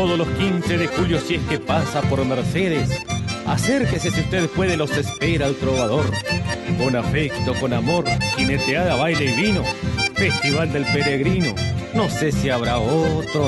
todos los 15 de julio si es que pasa por Mercedes. Acérquese si usted puede, los espera el trovador. Con afecto, con amor, jineteada, baile y vino. Festival del Peregrino, no sé si habrá otro